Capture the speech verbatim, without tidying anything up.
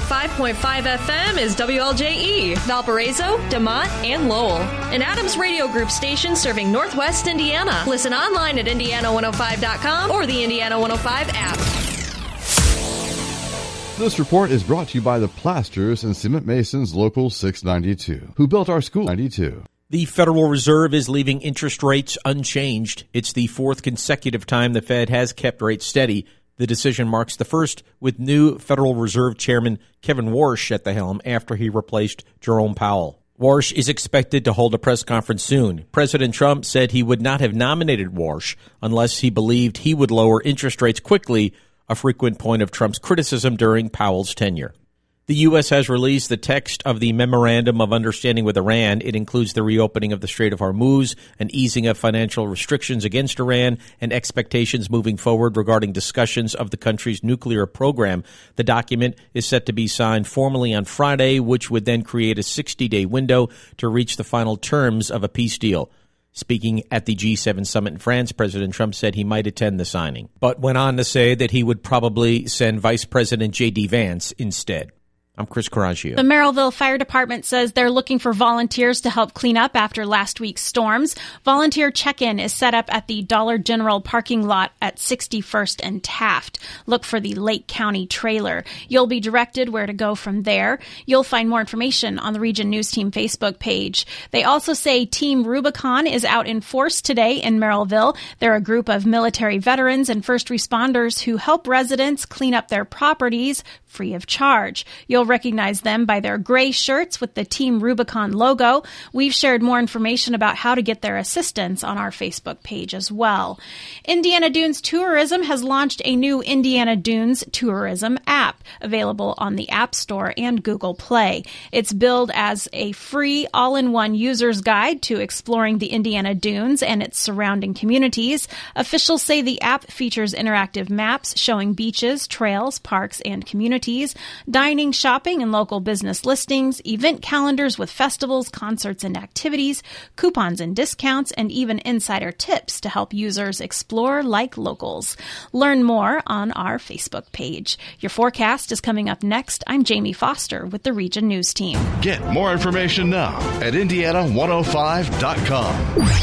five point five F M is W L J E, Valparaiso, DeMont, and Lowell. An Adams Radio Group station serving Northwest Indiana. Listen online at indiana one oh five dot com or the Indiana one oh five app. This report is brought to you by the Plasters and Cement Masons Local six ninety-two, who built our school ninety-two. The Federal Reserve is leaving interest rates unchanged. It's the fourth consecutive time the Fed has kept rates steady. The decision marks the first with new Federal Reserve Chairman Kevin Warsh at the helm after he replaced Jerome Powell. Warsh is expected to hold a press conference soon. President Trump said he would not have nominated Warsh unless he believed he would lower interest rates quickly, a frequent point of Trump's criticism during Powell's tenure. The U S has released the text of the Memorandum of Understanding with Iran. It includes the reopening of the Strait of Hormuz, an easing of financial restrictions against Iran, and expectations moving forward regarding discussions of the country's nuclear program. The document is set to be signed formally on Friday, which would then create a sixty-day window to reach the final terms of a peace deal. Speaking at the G seven summit in France, President Trump said he might attend the signing, but went on to say that he would probably send Vice President J D Vance instead. I'm Chris Coraggio. The Merrillville Fire Department says they're looking for volunteers to help clean up after last week's storms. Volunteer check-in is set up at the Dollar General parking lot at sixty-first and Taft. Look for the Lake County trailer. You'll be directed where to go from there. You'll find more information on the Region News Team Facebook page. They also say Team Rubicon is out in force today in Merrillville. They're a group of military veterans and first responders who help residents clean up their properties free of charge. You'll recognize them by their gray shirts with the Team Rubicon logo. We've shared more information about how to get their assistance on our Facebook page as well. Indiana Dunes Tourism has launched a new Indiana Dunes Tourism app available on the App Store and Google Play. It's billed as a free all-in-one user's guide to exploring the Indiana Dunes and its surrounding communities. Officials say the app features interactive maps showing beaches, trails, parks, and communities, dining, shopping, and local business listings, event calendars with festivals, concerts, and activities, coupons and discounts, and even insider tips to help users explore like locals. Learn more on our Facebook page. Your forecast is coming up next. I'm Jamie Foster with the Region News Team. Get more information now at indiana one oh five dot com.